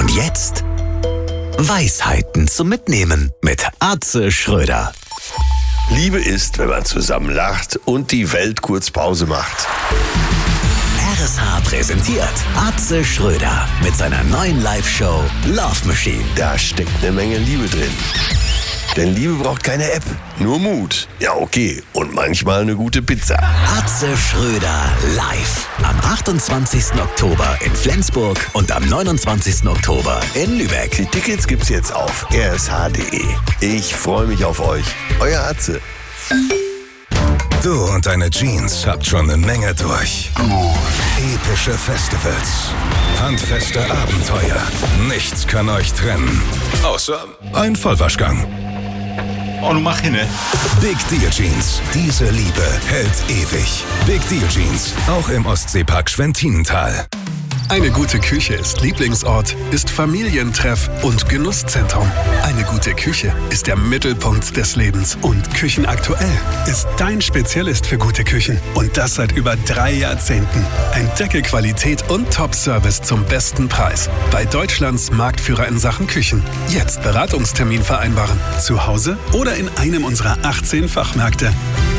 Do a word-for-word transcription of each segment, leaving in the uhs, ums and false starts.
Und jetzt Weisheiten zum Mitnehmen mit Atze Schröder. Liebe ist, wenn man zusammen lacht und die Welt kurz Pause macht. R S H präsentiert Atze Schröder mit seiner neuen Live-Show Love Machine. Da steckt eine Menge Liebe drin. Denn Liebe braucht keine App, nur Mut. Ja, okay. Und manchmal eine gute Pizza. Atze Schröder live. Am achtundzwanzigsten Oktober in Flensburg und am neunundzwanzigsten Oktober in Lübeck. Die Tickets gibt's jetzt auf r s h punkt d e. Ich freue mich auf euch. Euer Atze. Du und deine Jeans habt schon eine Menge durch. Epische Festivals, handfeste Abenteuer. Nichts kann euch trennen. Außer ein Vollwaschgang. Oh, du mach hin, ne? Big Deal Jeans. Diese Liebe hält ewig. Big Deal Jeans. Auch im Ostseepark Schwentinental. Eine gute Küche ist Lieblingsort, ist Familientreff und Genusszentrum. Eine gute Küche ist der Mittelpunkt des Lebens. Und Küchenaktuell ist dein Spezialist für gute Küchen. Und das seit über drei Jahrzehnten. Entdecke Qualität und Top-Service zum besten Preis. Bei Deutschlands Marktführer in Sachen Küchen. Jetzt Beratungstermin vereinbaren. Zu Hause oder in einem unserer achtzehn Fachmärkte.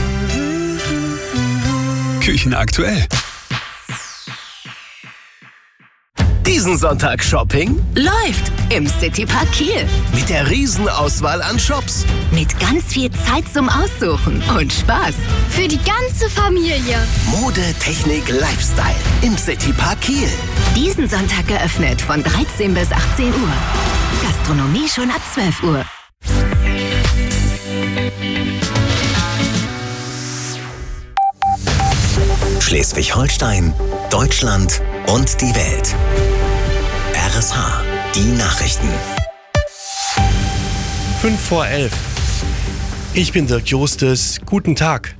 Küchenaktuell. Diesen Sonntag Shopping läuft im Citypark Kiel. mit der Riesenauswahl an Shops. Mit ganz viel Zeit zum Aussuchen und Spaß. Für die ganze Familie. Mode, Technik, Lifestyle im Citypark Kiel. Diesen Sonntag geöffnet von dreizehn bis achtzehn Uhr. Gastronomie schon ab zwölf Uhr. Schleswig-Holstein, Deutschland und die Welt. R S H, die Nachrichten. Fünf vor elf. Ich bin Dirk Jostes. Guten Tag.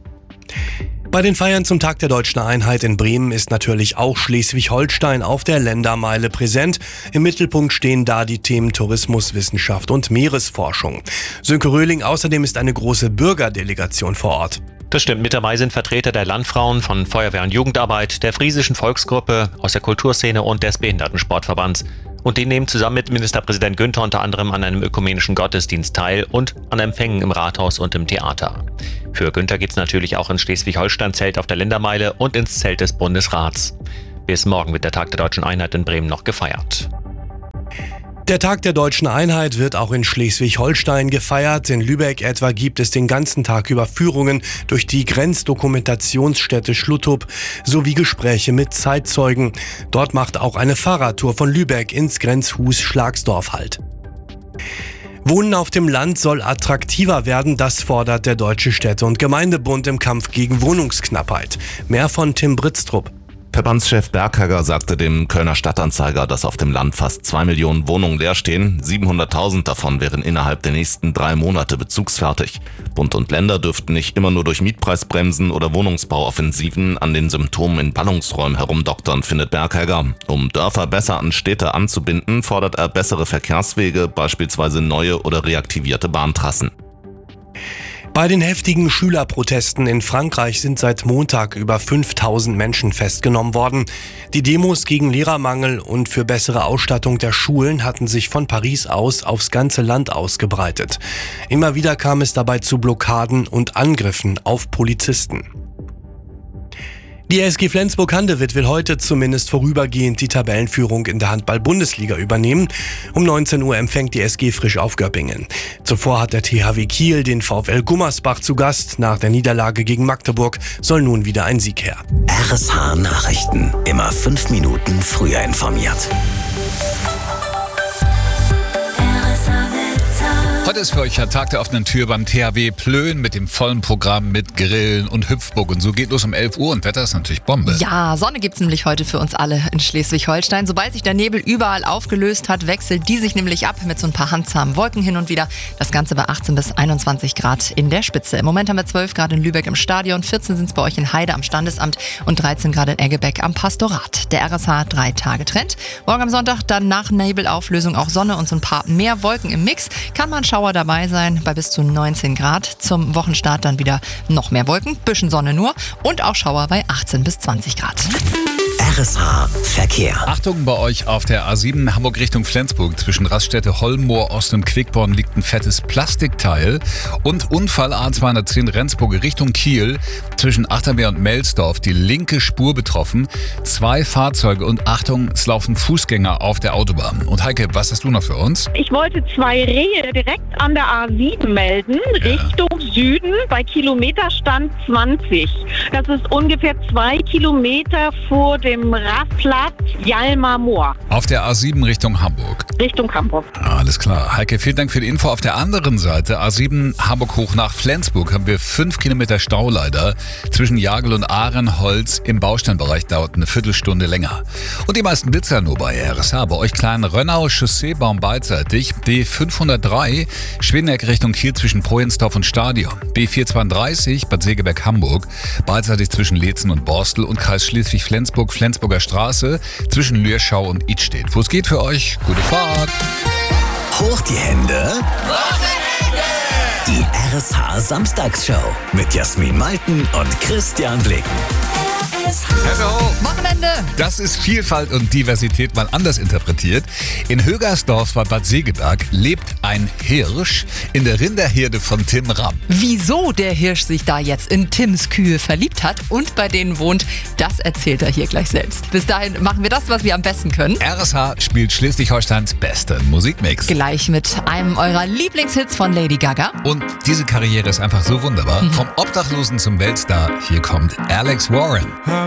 Bei den Feiern zum Tag der Deutschen Einheit in Bremen ist natürlich auch Schleswig-Holstein auf der Ländermeile präsent. Im Mittelpunkt stehen da die Themen Tourismus, Wissenschaft und Meeresforschung. Sönke Röhling, außerdem ist eine große Bürgerdelegation vor Ort. Das stimmt. Mit dabei sind Vertreter der Landfrauen, von Feuerwehr und Jugendarbeit, der Friesischen Volksgruppe, aus der Kulturszene und des Behindertensportverbands. Und die nehmen zusammen mit Ministerpräsident Günther unter anderem an einem ökumenischen Gottesdienst teil und an Empfängen im Rathaus und im Theater. Für Günther geht's natürlich auch ins Schleswig-Holstein-Zelt auf der Ländermeile und ins Zelt des Bundesrats. Bis morgen wird der Tag der Deutschen Einheit in Bremen noch gefeiert. Der Tag der Deutschen Einheit wird auch in Schleswig-Holstein gefeiert. In Lübeck etwa gibt es den ganzen Tag über Führungen durch die Grenzdokumentationsstätte Schluttup sowie Gespräche mit Zeitzeugen. Dort macht auch eine Fahrradtour von Lübeck ins Grenzhus Schlagsdorf Halt. Wohnen auf dem Land soll attraktiver werden, das fordert der Deutsche Städte- und Gemeindebund im Kampf gegen Wohnungsknappheit. Mehr von Tim Britztrup. Verbandschef Berkhager sagte dem Kölner Stadtanzeiger, dass auf dem Land fast zwei Millionen Wohnungen leer stehen. siebenhunderttausend davon wären innerhalb der nächsten drei Monate bezugsfertig. Bund und Länder dürften nicht immer nur durch Mietpreisbremsen oder Wohnungsbauoffensiven an den Symptomen in Ballungsräumen herumdoktern, findet Berkhager. Um Dörfer besser an Städte anzubinden, fordert er bessere Verkehrswege, beispielsweise neue oder reaktivierte Bahntrassen. Bei den heftigen Schülerprotesten in Frankreich sind seit Montag über fünftausend Menschen festgenommen worden. Die Demos gegen Lehrermangel und für bessere Ausstattung der Schulen hatten sich von Paris aus aufs ganze Land ausgebreitet. Immer wieder kam es dabei zu Blockaden und Angriffen auf Polizisten. Die S G Flensburg-Handewitt will heute zumindest vorübergehend die Tabellenführung in der Handball-Bundesliga übernehmen. Um neunzehn Uhr empfängt die S G frisch auf Göppingen. Zuvor hat der T H W Kiel den VfL Gummersbach zu Gast. Nach der Niederlage gegen Magdeburg soll nun wieder ein Sieg her. R S H Nachrichten. Immer fünf Minuten früher informiert. Heute ist für euch der Tag der offenen Tür beim T H W Plön mit dem vollen Programm mit Grillen und Hüpfburg. Und so geht los um elf Uhr und Wetter ist natürlich Bombe. Ja, Sonne gibt's nämlich heute für uns alle in Schleswig-Holstein. Sobald sich der Nebel überall aufgelöst hat, wechselt die sich nämlich ab mit so ein paar handzahmen Wolken hin und wieder. Das Ganze bei achtzehn bis einundzwanzig Grad in der Spitze. Im Moment haben wir zwölf Grad in Lübeck im Stadion, vierzehn sind es bei euch in Heide am Standesamt und dreizehn Grad in Eggebeck am Pastorat. Der R S H drei Tage Trend. Morgen am Sonntag dann nach Nebelauflösung auch Sonne und so ein paar mehr Wolken im Mix. Kann man Schauer dabei sein bei bis zu neunzehn Grad. Zum Wochenstart dann wieder noch mehr Wolken, bisschen Sonne nur und auch Schauer bei achtzehn bis zwanzig Grad. R S H Verkehr. Achtung, bei euch auf der A sieben Hamburg Richtung Flensburg. Zwischen Raststätte Hollenmoor Ost und Quickborn liegt ein fettes Plastikteil. Und Unfall A zweihundertzehn Rendsburg Richtung Kiel. Zwischen Achtermeer und Melsdorf die linke Spur betroffen. Zwei Fahrzeuge und Achtung, es laufen Fußgänger auf der Autobahn. Und Heike, was hast du noch für uns? Ich wollte zwei Rehe direkt an der A sieben melden, ja. Richtung Süden bei Kilometerstand zwanzig. Das ist ungefähr zwei Kilometer vor dem Rastplatz Jalmer Moor. Auf der A sieben Richtung Hamburg. Richtung Hamburg. Alles klar. Heike, vielen Dank für die Info. Auf der anderen Seite, A sieben Hamburg hoch nach Flensburg, haben wir fünf Kilometer Stau leider. Zwischen Jagel und Ahrenholz im Bausteinbereich dauert eine Viertelstunde länger. Und die meisten Blitzer nur bei R S H. Bei euch kleinen Rönnau, Chausseebaum beidseitig. B fünfhundertdrei, Schweneck Richtung Kiel zwischen Projensdorf und Stadion. B vierhundertzweiunddreißig, Bad Segeberg Hamburg, beidseitig zwischen Leetzen und Borstel und Kreis Schleswig-Flensburg, Flensburger Straße zwischen Lürschau und Idstedt. Wo es geht für euch, gute Fahrt. Hoch die Hände. Die R S H Samstagsshow mit Jasmin Malten und Christian Blicken. Hallo. Wochenende. Das ist Vielfalt und Diversität mal anders interpretiert. In Högersdorf bei Bad Segeberg lebt ein Hirsch in der Rinderherde von Tim Ramm. Wieso der Hirsch sich da jetzt in Tims Kühe verliebt hat und bei denen wohnt, das erzählt er hier gleich selbst. Bis dahin machen wir das, was wir am besten können. R S H spielt Schleswig-Holsteins besten Musikmix. Gleich mit einem eurer Lieblingshits von Lady Gaga. Und diese Karriere ist einfach so wunderbar. Mhm. Vom Obdachlosen zum Weltstar. Hier kommt Alex Warren.